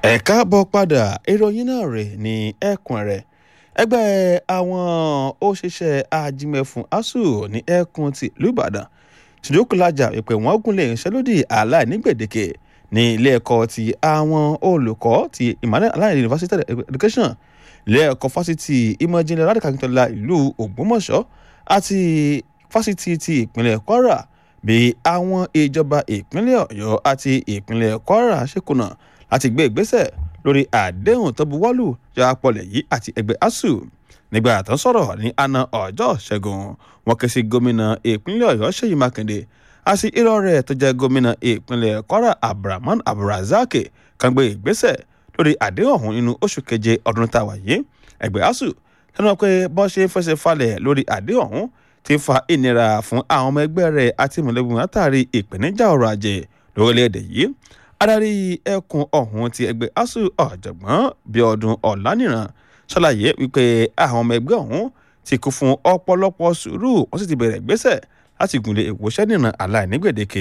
ẹ káàbọ̀ padà ìròyìn náà rè ní ẹkùn rẹ̀ ẹgbẹ́ àwọn òṣìṣẹ́ ajímẹ̀fún asuu ní ẹkùn ti ìlú Ìbàdàn tìjókòlájà ìpè wọ́n gúnlẹ̀ ìṣẹ́lódì aláìnígbèdéke ní ilé ẹ̀kọ́ ti àwọn olùkọ́ ti Emmanuel Alliance University Education ilé ẹ̀kọ́ fásitì ìmọ̀ ìjìnlẹ̀ Ládé Akíntọ́lá ìlú Ògbómọ̀ṣọ́ àti fásitì ti ìpínlẹ̀ Kwara bí àwọn ìjọba ìpínlẹ̀ Ọ̀yọ́ àti ìpínlẹ̀ Kwara ṣèkùnà láti gbé ìgbésẹ̀ lórí àdéhùn tó buwọ́lù jápọ̀lẹ̀ yìí àti ẹgbẹ́ asuu nígbà tó ń sọ̀rọ̀ ní àná ọjọ́ Ṣẹ́gun wọn ké sí gómìnà ìpínlẹ̀ Ọ̀yọ́ Ṣèyí Mákindé àti irọ́ rẹ̀ tó jẹ́ gómìnà ìpínlẹ̀ Kwara Abdulrahman Abdulrazak kan gbé ìgbésẹ̀ lórí àdéhùn ọ̀hún nínú oṣù keje ọdún tá a wà yìí ẹgbẹ́ asuu lẹ́nu pé bọ́n ṣe fẹsẹ̀ falẹ̀ lórí àdéhùn ọ̀hún ti fa ìnira fún àwọn ọmọ ẹgbẹ́ rẹ̀ àti mọ̀lẹ́bí wọn látàrí ìpèníjà ọrọ̀ ajé lórílẹ̀‐èdè yìí adarí ẹkùn ọ̀hún ti ẹgbẹ́ asuu ọ̀jọ̀gbọ́n Bíọ́dún Ọláníran ṣàlàyé wípé àwọn ọmọ ẹgbẹ́ ọ̀hún ti kún fún ọ̀pọ̀lọpọ̀ sùúrù wọ́n sì ti bẹ̀rẹ̀ ìgbésẹ̀ láti gùnlé ìwòsàn nìran aláìnígbèdéke.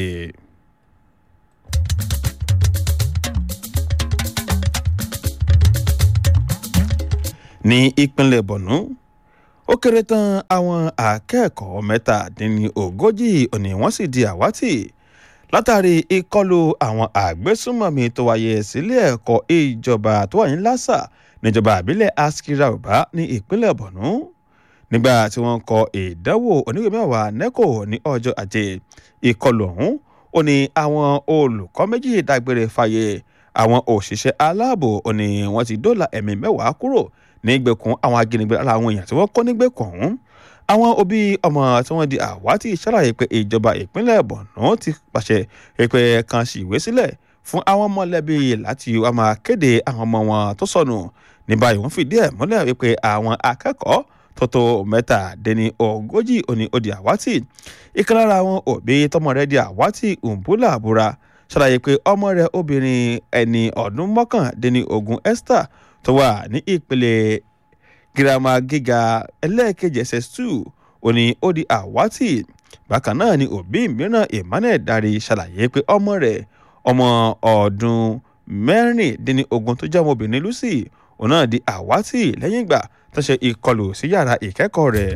ní ìpínlẹ̀ Borno ó kéré tán àwọn akẹ́kọ̀ọ́ 37 òní wọ́n sì di àwátì látàrí ìkọlù àwọn àgbésùnmọ̀mí tó wáyé sílé ẹ̀kọ́ ìjọba tó wà ní Lásà níjọba àbílẹ̀ Askira Uba ní ìpínlẹ̀ Borno nígbà tí wọ́n kọ ìdánwò oníwèé mẹ́wàá NECO ní ọjọ́ Ajé ìkọlù ọ̀hún ó ní àwọn olùkọ́ méjì dágbére fáyé àwọn òṣìṣẹ́ aláàbò ó ní wọ́n ti dóòlà ẹ̀mí 10 kúrò ní ìgbèkùn àwọn ajínigbé ara àwọn èèyàn tí wọ́n kọ́ nígbèkùn ọ̀hún àwọn òbí ọmọ tí wọ́n di àwátì ṣàlàyé pé ìjọba ìpínlẹ̀ Borno ti pàṣẹ pé kan sì ìwé sílẹ̀ fún àwọn mọ̀lẹ́bí láti wá máa kéde àwọn ọmọ wọn tó sọnù ní báyìí wọ́n fìdí ẹ̀ múlẹ̀ wípé àwọn akẹ́kọ̀ọ́ tó 37 òní ó di àwátì ìkan lára àwọn òbí tọmọ rẹ̀ di àwátì Umbula Abura ṣàlàyé pé ọmọ rẹ̀ obìnrin ẹni ọdún 19 Esther tó wà ní ìpele girama gíga ẹlẹ́ẹ̀kejì SS2 òní ó di àwátì bákan náà ni òbí mìíràn Emmanuel Dari ṣàlàyé pé ọmọ rẹ̀ ọmọ ọdún 16 tó jẹ́ ọmọbìnrin Lucy òun náà di àwátì lẹ́yìn ìgbà tó ṣe ìkọlù sí yàrá ìkẹ́kọ̀ọ́ rẹ̀.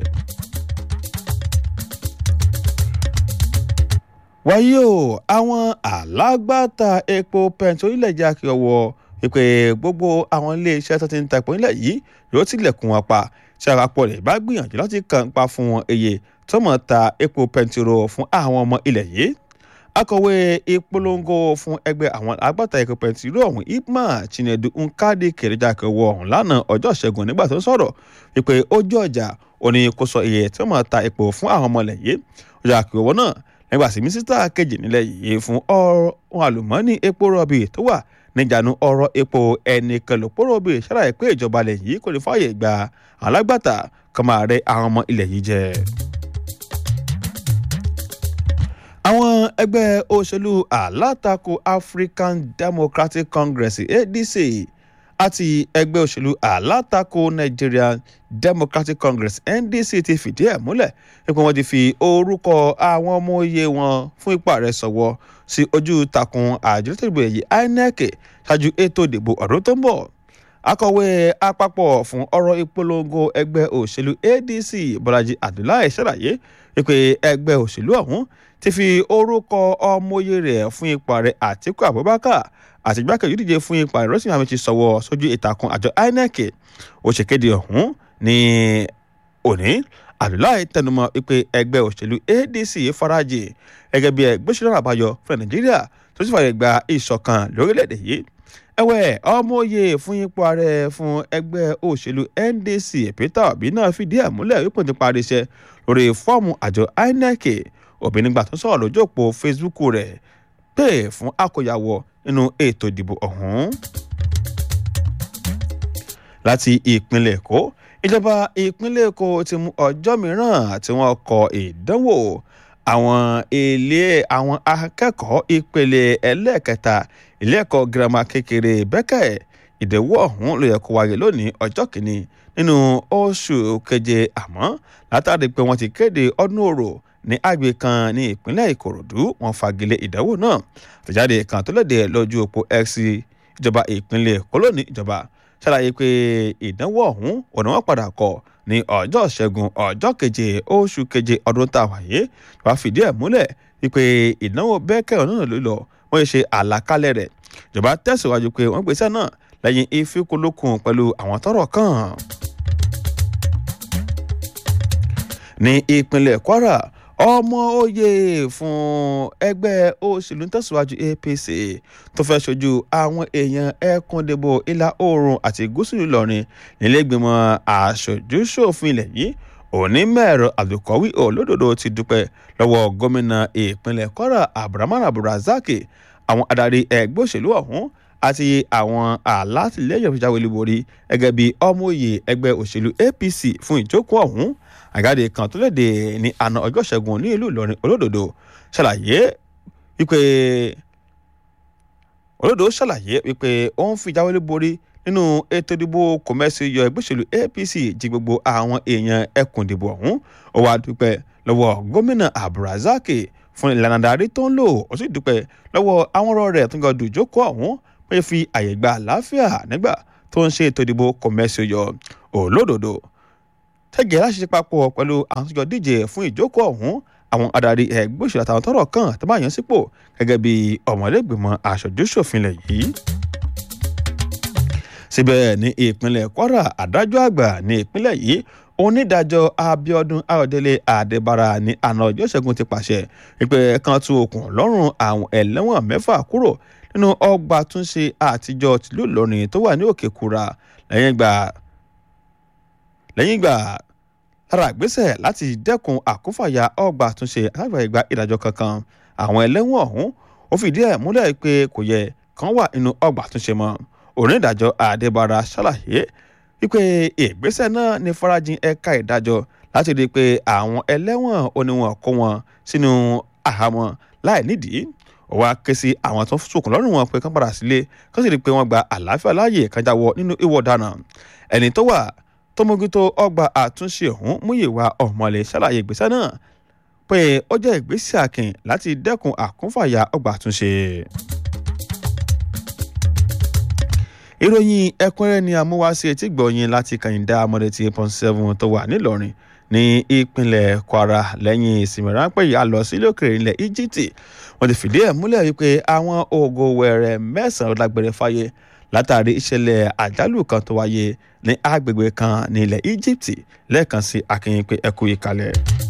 wáyé o àwọn alágbàtà epo pẹntiró ilẹ̀ jẹ́ kí ọwọ́ wípé gbogbo àwọn iléeṣẹ́ tó ti ń ta epo nílẹ̀ yìí yóò tilẹ̀kùn wọn pa tí àpapọ̀ rẹ̀ bá gbìyànjú láti kàn pa fún wọn iye tó mọ̀ ta epo pẹntiró fún àwọn ọmọ ilẹ̀ yìí. akọ̀wé ìpolongo fún ẹgbẹ́ àwọn agbátà epo pẹntiró ọ̀hún IPMA Chinedu Nkadi kèrèjà kẹwọ́ ọ̀hún lánàá ọjọ́ Ṣẹ́gun nígbà tó sọ̀rọ̀ wípé ojú ọjà òní kò sọ iye tó mọ̀ ta epo fún àwọn ọmọ ilẹ̀ yìí ọjà kẹwọ́ náà nígbà sí mínísítà kejì nílẹ̀ yìí fún ọ̀rọ̀ àlùmọ́ọ́nì epo rọ̀bì tó wà níjànú ọ̀rọ̀ epo ẹnìkan lòpọ̀rọ̀bì ṣàlàyé pé ìjọba ilẹ̀ yìí kò lè fààyè gba alágbàtà kan máa rẹ àwọn ọmọ ilẹ̀ yìí jẹ. àwọn ẹgbẹ́ òṣèlú alátakò African Democratic Congress ADC àti ẹgbẹ́ òṣèlú alátakò Nigerian Democratic Congress NDC ti fìdí ẹ̀ múlẹ̀ pé wọ́n ti fi orúkọ àwọn ọmọ oyè wọn fún ipò ààrẹ sọ̀wọ́ sí ojú takùn àjọ tó ìbò èyí INEC ṣáájú ètò ìdìbò ọdún tó ń bọ̀. akọ̀wé àpapọ̀ fún ọ̀rọ̀ ìpolongo ẹgbẹ́ òṣèlú ADC Bọ́lájí Abdullahi ṣàlàyé pé ẹgbẹ́ òṣèlú ọ̀hún ti fi orúkọ ọmọ oyè rẹ̀ fún ipò ààrẹ Àtíkù Abubakar àti igbákejì díje fún ipò ààrẹ Rotimi Amaechi sọ̀wọ́ sójú ìtàkùn àjọ INEC ó ṣèkéde ọ̀hún ní òní. Abdullahi tẹnumọ́ wípé ẹgbẹ́ òṣèlú ADC farajì gẹ́gẹ́ bí ẹgbẹ́ òṣèlú àbáyọ fún Nàìjíríà tó sì fààyè gba ìṣọ̀kan lórílẹ̀‐èdè yìí. ẹ̀wẹ̀ ọmọ oyè fún ipò ààrẹ fún ẹgbẹ́ òṣèlú NDC Peter Obi náà fìdí ẹ̀ múlẹ̀ wípé ti parí iṣẹ́ lórí fọ́ọ̀mù àjọ INEC. Obi nígbà tó sọ̀rọ̀ lójú òpó Facebook rẹ̀ pè fún àkóyawọ̀ nínú ètò ìdìbò ọ̀hún. láti ìpínlẹ̀ Èkó ìjọba ìpínlẹ̀ Èkó ti mú ọjọ́ mìíràn tí wọ́n kọ ìdánwò àwọn akẹ́kọ̀ọ́ ìpele ẹlẹ́ẹ̀kẹta ilé ẹ̀kọ́ girama kékeré Bẹ́kẹ̀. ìdánwò ọ̀hún ló yẹ kó wáyé lónìí ọjọ́ kìíní nínú oṣù keje àmọ́ látàrí pé wọ́n ti kéde ọdún Orò ní àgbè kan ní ìpínlẹ̀ Ìkòròdú wọ́n fagilé ìdánwò náà. àtẹ̀jáde kan tó léde lójú òpó X ìjọba ìpínlẹ̀ Èkó lónìí ìjọba ṣàlàyé pé ìdánwò ọ̀hún ọ̀nà wọn padà kọ ní ọjọ́ Ìṣẹ́gun ọjọ́ keje oṣù keje ọdún tá a wáyé wàá fìdí ẹ̀ múlẹ̀ wípé ìdánwò bẹ́ẹ̀kẹ́ ọ̀nà ló lọ wọ́n ṣe àlàkalẹ̀ rẹ̀ ìjọba tẹ̀síwájú pé wọ́n gbèsè náà lẹ́yìn ìfikùnlukùn pẹ̀lú àwọn tọ́rọ̀ kàn. ní ìpínlẹ̀ Kwara ọmọ oyè fún ẹgbẹ́ òṣèlú tẹ̀síwájú APC tó fẹ́ ṣojú àwọn èèyàn ẹkùn ìdìbò ìlà oòrùn àti gúúsù Ìlọrin nílẹ̀ẹ́gbìmọ̀ aṣojú-ṣòfin ilẹ̀ yìí onímọ̀-ẹ̀rọ Abdulkawi Olódodo ti dúpẹ́ lọ́wọ́ gómìnà ìpínlẹ̀ Kwara Abdulrahman Abdulrazak àwọn adarí ẹgbẹ́ òṣèlú ọ̀hún àti àwọn alátìlẹ́yìn ìjáwé olúborí gẹ́gẹ́ bí ọmọ oyè ẹgbẹ́ òṣèlú APC fún ìjókòó ọ̀hún àgáde kan tó léde ní àná ọjọ́ Ìṣẹ́gun ní ìlú Ìlọrin Olódodo ṣàlàyé wípé ó ń fi ìjáwé olúborí nínú ètò ìdìbò kòmẹ́sì yọ ẹgbẹ́ òṣèlú APC jí gbogbo àwọn èèyàn ẹkùn ìdìbò ọ̀hún ó wá dúpẹ́ lọ́wọ́ gómìnà Abdulrazak fún ìlànà àdarí tó ń lò ó sì dúpẹ́ lọ́wọ́ àwọn ọ̀rọ̀ rẹ̀ tó ń gbọdọ̀ ìjókòó ọ̀hún pé fi àyè gba àlàáfíà nígbà tó ń ṣe ètò ìdìbò kòmẹ́sì yọ Olódodo tẹ́gẹ̀ láti ṣe papọ̀ pẹ̀lú àwọn tó jọ díje fún ìjókòó ọ̀hún àwọn adarí ẹgbẹ́ òṣèlú àtàwọn tọ́rọ̀ kàn tó bá yàn sípò gẹ́gẹ́ bí ọmọlẹ́gbìmọ̀ aṣojú-ṣòfin lẹ̀ yìí. síbẹ̀ ní ìpínlẹ̀ Kwara adájọ́ àgbà ní ìpínlẹ̀ yìí onídàájọ́ Abíọ́dún Ayọ̀délé Adébára ní àná ọjọ́ Ìṣẹ́gun ti pàṣẹ wípé kan tú okùn lọ́rùn àwọn ẹlẹ́wọ̀n 6 kúrò nínú ọgbà túnṣe àtijọ́ tìlú Ìlọrin tó wà ní Òkè-Kúra lẹ́yìn ìgbà lára ìgbésẹ̀ láti dẹ́kun àkúfàyà ọgbà àtúnṣe alágbàgbà ìdájọ́ kankan àwọn ẹlẹ́wọ̀n ọ̀hún ó fìdí ẹ̀ múlẹ̀ pé kò yẹ kán wà nínú ọgbà àtúnṣe mọ́ onídàájọ́ Adébára ṣàlàyé wípé ìgbésẹ̀ náà ní farajìn ẹ̀ka ìdájọ́ láti rí i pé àwọn ẹlẹ́wọ̀n oníwọ̀n kó wọn sínú àhámọ́ láì nídìí ó wá ké sí àwọn tó ń sokùn lọ́rùn wọn pé kán padà sílé kán sì rí i pé wọ́n gba àlàáfíà láàyè kan jáwọ́ nínú ìwà ọ̀daràn ẹni tó wà tó mójútó ọgbà àtúnṣe ọ̀hún Múyìwá Ọ̀mọ̀lé ṣàlàyé ìgbésẹ̀ náà pé ó jẹ́ ìgbésẹ̀ akin láti dẹ́kun àkúnfàyà ọgbà àtúnṣe. ìròyìn ẹ̀kúnrẹ́rẹ́ ni àmúwáṣe etí gbọ̀nyìn láti Kàyìndá Amọ̀dé 8.7 tó wà nílọrin ní ìpínlẹ̀ Kwara lẹ́yìn ìsinmi ráńpẹ́ yìí a lọ sí ilé òkèèrè ilẹ̀ Íjíbítì wọ́n ti fìdí ẹ̀ múlẹ̀ wípé àwọn ògo wẹ̀rẹ̀ 9 lágbèrè fáyé látàrí ìṣẹ̀lẹ̀ àjálù kan tó wáyé ní agbègbè kan ní ilẹ̀ Íjíbítì lẹ́ẹ̀kan sí akínyìn pé ẹ kú ìkàlẹ̀.